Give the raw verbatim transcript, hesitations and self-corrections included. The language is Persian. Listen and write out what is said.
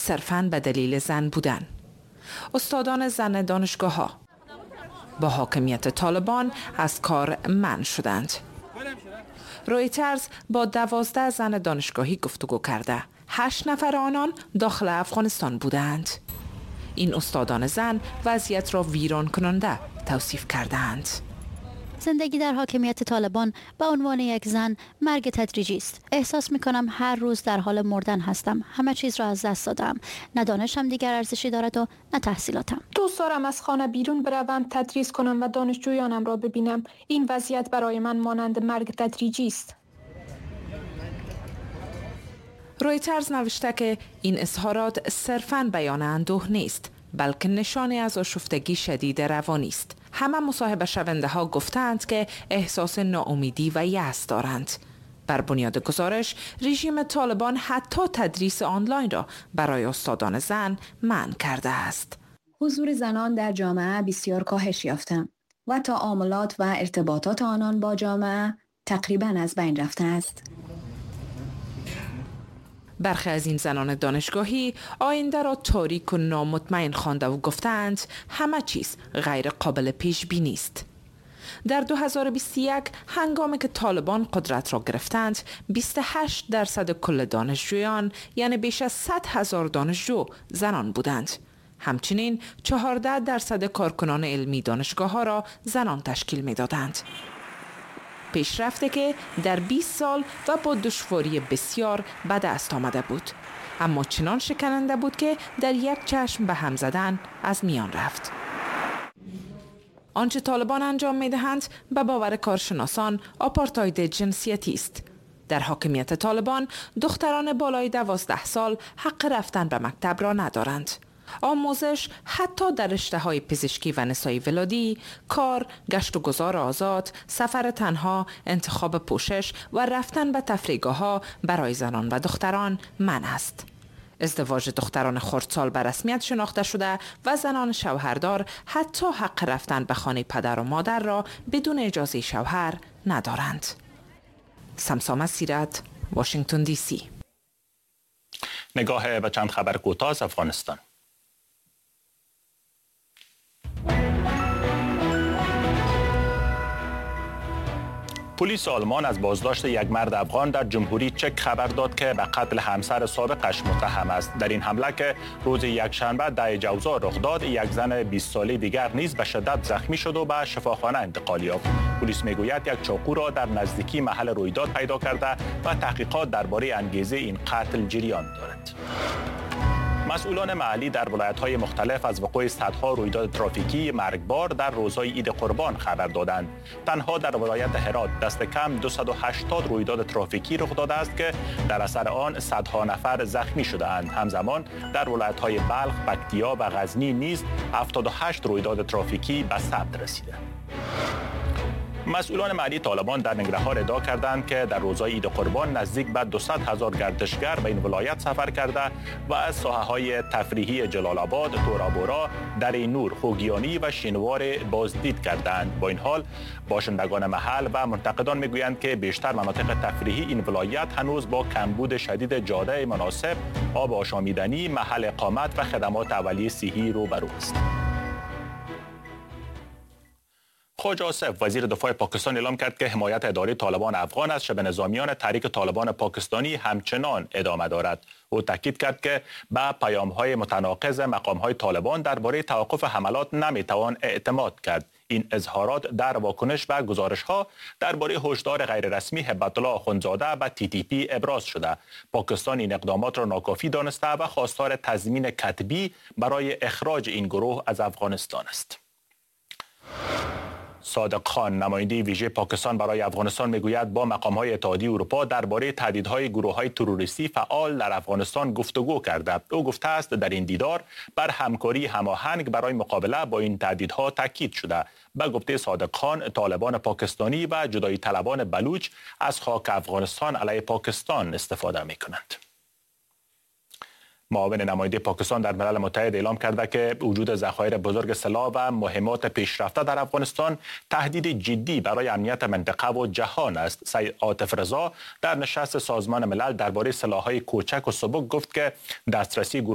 صرفاً به دلیل زن بودن. استادان زن دانشگاه‌ها با حاکمیت طالبان از کار منع شدند. رویترز با دوازده زن دانشگاهی گفتگو کرده. هشت نفر آنان داخل افغانستان بودند. این استادان زن وضعیت را ویران کننده توصیف کردند. زندگی در حاکمیت طالبان به عنوان یک زن مرگ تدریجی است. احساس می کنم هر روز در حال مردن هستم. همه چیز را از دست دادم. نه دانشم دیگر ارزشی دارد و نه تحصیلاتم. دوست دارم از خانه بیرون بروم، تدریس کنم و دانشجویانم را ببینم. این وضعیت برای من مانند مرگ تدریجی است. رویترز نوشته که این اظهارات صرفاً بیان اندوه نیست، بلکه نشانی از آشفتگی شدید روانی است. همه مصاحبه شونده ها گفتند که احساس ناامیدی و یأس دارند. بر بنیاد گزارش، رژیم طالبان حتی تدریس آنلاین را برای استادان زن منع کرده است. حضور زنان در جامعه بسیار کاهش یافته و تعاملات و ارتباطات آنان با جامعه تقریباً از بین رفته است. برخی از این زنان دانشگاهی آینده را تاریک و نامطمئن خوانده و گفتند همه چیز غیر قابل پیش بینی است. در دو هزار و بیست و یک هنگامی که طالبان قدرت را گرفتند، بیست و هشت درصد کل دانشجویان یعنی بیش از صد هزار دانشجو زنان بودند. همچنین چهارده درصد کارکنان علمی دانشگاه ها را زنان تشکیل می دادند. پیشرفته که در بیست سال و با دشواری بسیار به دست آمده بود، اما چنان شکننده بود که در یک چشم به هم زدن از میان رفت. آنچه طالبان انجام می دهند به باور کارشناسان آپارتاید جنسیتی است. در حاکمیت طالبان دختران بالای دوازده سال حق رفتن به مکتب را ندارند. آموزش حتی در رشته‌های پزشکی و نسایی ولادی، کار، گشت و گذار آزاد، سفر تنها، انتخاب پوشش و رفتن به تفریحگاه‌ها برای زنان و دختران منع است. ازدواج دختران خردسال به رسمیت شناخته شده و زنان شوهردار حتی حق رفتن به خانه پدر و مادر را بدون اجازه شوهر ندارند. سمسامه سیرت، واشنگتن دی سی. نگاه به چند خبر کوتاه از افغانستان. پلیس آلمان از بازداشت یک مرد افغان در جمهوری چک خبر داد که به قتل همسر سابقش متهم است. در این حمله که روز یکشنبه ده جوزا رخ داد، یک زن بیست ساله دیگر نیز به شدت زخمی شد و به شفاخانه انتقال یافت. پلیس میگوید یک چاقو را در نزدیکی محل رویداد پیدا کرده و تحقیقات درباره انگیزه این قتل جریان دارد. مسئولان محلی در ولایت‌های مختلف از وقوع صدها رویداد ترافیکی مرگبار در روزهای عید قربان خبر دادند. تنها در ولایت هرات دست کم دویست و هشتاد رویداد ترافیکی رخ داده است که در اثر آن صدها نفر زخمی شده‌اند. همزمان در ولایت‌های بلخ، پکتیا و غزنی نیز هفتاد و هشت رویداد ترافیکی به ثبت رسیده. مسئولان محلی طالبان در ننگرهار ادعا کردند که در روزهای عید قربان نزدیک به دویست هزار گردشگر به این ولایت سفر کرده و از ساحه‌های تفریحی جلال آباد، تورابورا، دره نور، خوگیانی و شینوار بازدید کردند. با این حال باشندگان محل و منتقدان میگویند که بیشتر مناطق تفریحی این ولایت هنوز با کمبود شدید جاده مناسب، آب آشامیدنی، محل اقامت و خدمات اولیه صحی روبرو است. خواجه آصف وزیر دفاع پاکستان اعلام کرد که حمایت اداری طالبان افغان از شبه نظامیان تحریک طالبان پاکستانی همچنان ادامه دارد. او تاکید کرد که به پیام‌های متناقض مقام‌های طالبان درباره توقف حملات نمی‌توان اعتماد کرد. این اظهارات در واکنش و گزارش‌ها درباره هشدار غیررسمی هبت الله اخوندزاده به تی تی پی ابراز شده. پاکستان این اقدامات را ناکافی دانسته و خواستار تضمین کتبی برای اخراج این گروه از افغانستان است. صادق خان نماینده ویژه پاکستان برای افغانستان میگوید با مقام‌های اتحادیه اروپا درباره تهدیدهای گروه‌های تروریستی فعال در افغانستان گفتگو کرده. او گفته است در این دیدار بر همکاری هماهنگ برای مقابله با این تهدیدها تاکید شده. به گفته صادق خان، طالبان پاکستانی و جدایی طلبان بلوچ از خاک افغانستان علیه پاکستان استفاده می‌کنند. معاون نماینده پاکستان در ملل متحد اعلام کرده که وجود ذخایر بزرگ سلاح و مهمات پیشرفته در افغانستان تهدید جدی برای امنیت منطقه و جهان است. سید عاطف رضا در نشست سازمان ملل درباره سلاح‌های کوچک و سبک گفت که دسترسی